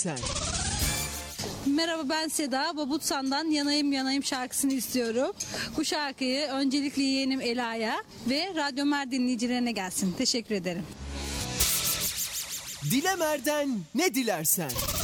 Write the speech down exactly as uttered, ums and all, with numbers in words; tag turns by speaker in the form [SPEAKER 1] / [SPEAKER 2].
[SPEAKER 1] dilersen.
[SPEAKER 2] Merhaba, ben Seda. Babutsan'dan Yanayım Yanayım şarkısını istiyorum. Bu şarkıyı öncelikle yeğenim Ela'ya ve Radyo Mer dinleyicilerine gelsin. Teşekkür ederim.
[SPEAKER 1] Dile Mer'den ne dilersen.